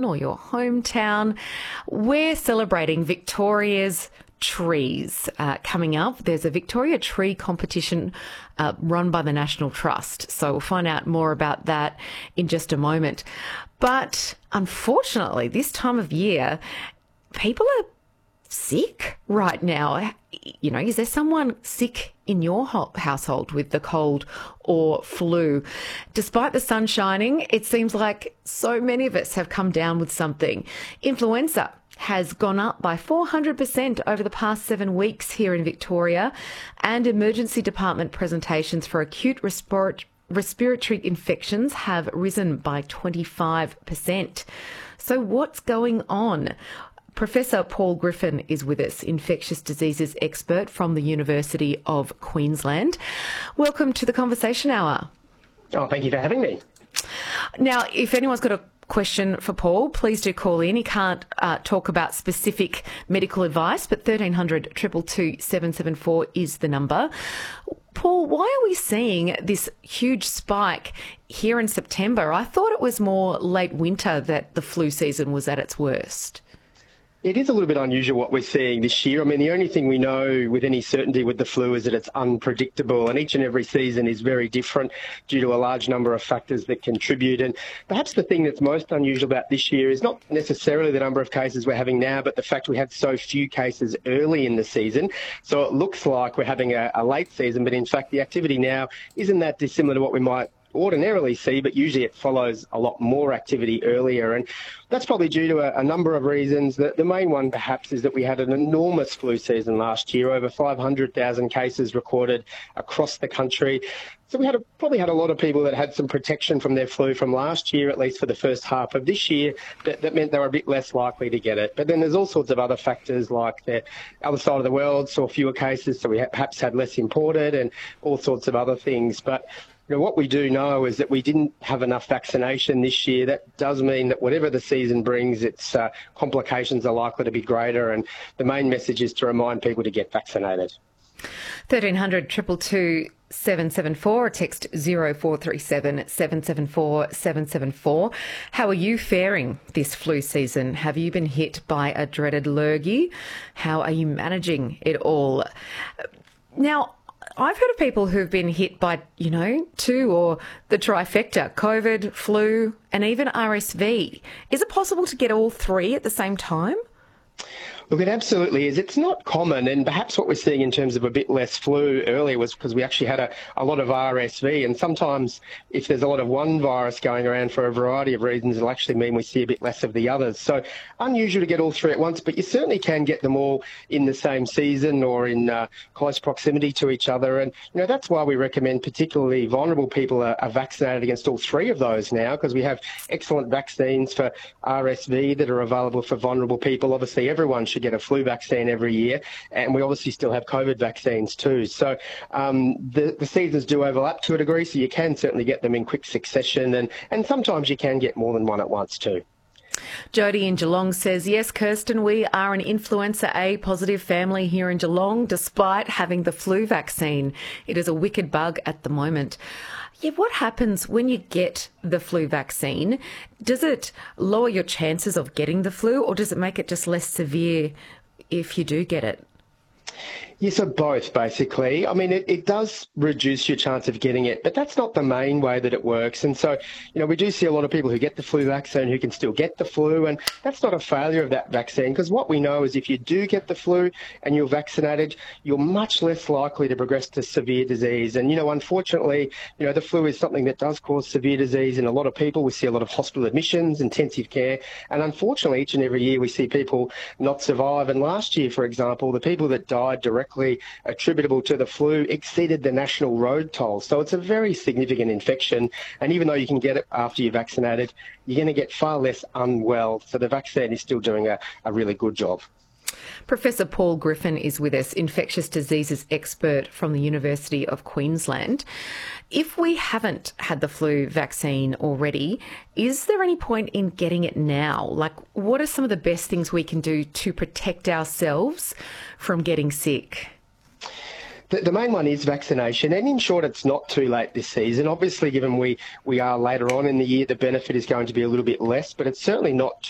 or your hometown, we're celebrating Victoria's trees coming up. There's a Victoria Tree competition run by the National Trust. So we'll find out more about that in just a moment. But unfortunately, this time of year, people are sick right now. You know, is there someone sick in your household with the cold or flu? Despite the sun shining, it seems like so many of us have come down with something. Influenza has gone up by 400% over the past 7 weeks here in Victoria, and emergency department presentations for acute respiratory infections have risen by 25%. So what's going on? Professor Paul Griffin is with us, infectious diseases expert from the University of Queensland. Welcome to the Conversation Hour. Oh, thank you for having me. Now, if anyone's got a question for Paul, please do call in. He can't talk about specific medical advice, but 1300 222 774 is the number. Paul, why are we seeing this huge spike here in September? I thought it was more late winter that the flu season was at its worst. It is a little bit unusual what we're seeing this year. I mean, the only thing we know with any certainty with the flu is that it's unpredictable, and each and every season is very different due to a large number of factors that contribute. And perhaps the thing that's most unusual about this year is not necessarily the number of cases we're having now, but the fact we had so few cases early in the season. So it looks like we're having a late season, but in fact the activity now isn't that dissimilar to what we might ordinarily see, but usually it follows a lot more activity earlier. And that's probably due to a number of reasons. The main one perhaps is that we had an enormous flu season last year, over 500,000 cases recorded across the country. So we probably had a lot of people that had some protection from their flu from last year, at least for the first half of this year, that meant they were a bit less likely to get it. But then there's all sorts of other factors, like the other side of the world saw fewer cases, so we perhaps had less imported and all sorts of other things. But what we do know is that we didn't have enough vaccination this year. That does mean that whatever the season brings, its complications are likely to be greater. And the main message is to remind people to get vaccinated. 1300 222 774, text 0437 774 774. How are you faring this flu season? Have you been hit by a dreaded lurgy? How are you managing it all? Now, I've heard of people who've been hit by, two or the trifecta, COVID, flu, and even RSV. Is it possible to get all three at the same time? Look, it absolutely is. It's not common, and perhaps what we're seeing in terms of a bit less flu earlier was because we actually had a lot of RSV, and sometimes if there's a lot of one virus going around for a variety of reasons, it'll actually mean we see a bit less of the others. So unusual to get all three at once, but you certainly can get them all in the same season or in close proximity to each other, and that's why we recommend particularly vulnerable people are vaccinated against all three of those now, because we have excellent vaccines for RSV that are available for vulnerable people. Obviously, everyone should get a flu vaccine every year, and we obviously still have COVID vaccines too. So the seasons do overlap to a degree, so you can certainly get them in quick succession, and sometimes you can get more than one at once too. Jody in Geelong says, yes, Kirsten, we are an influenza A positive family here in Geelong, despite having the flu vaccine. It is a wicked bug at the moment. Yeah, what happens when you get the flu vaccine? Does it lower your chances of getting the flu, or does it make it just less severe if you do get it? Yes, so both, basically. I mean, it does reduce your chance of getting it, but that's not the main way that it works. And so, we do see a lot of people who get the flu vaccine who can still get the flu, and that's not a failure of that vaccine, because what we know is if you do get the flu and you're vaccinated, you're much less likely to progress to severe disease. And, unfortunately, the flu is something that does cause severe disease in a lot of people. We see a lot of hospital admissions, intensive care, and unfortunately, each and every year we see people not survive. And last year, for example, the people that died directly attributable to the flu exceeded the national road toll. So it's a very significant infection. And even though you can get it after you're vaccinated, you're going to get far less unwell. So the vaccine is still doing a really good job. Professor Paul Griffin is with us, infectious diseases expert from the University of Queensland. If we haven't had the flu vaccine already, is there any point in getting it now? Like, what are some of the best things we can do to protect ourselves from getting sick? The main one is vaccination, and in short, it's not too late this season. Obviously, given we are later on in the year, the benefit is going to be a little bit less, but it's certainly not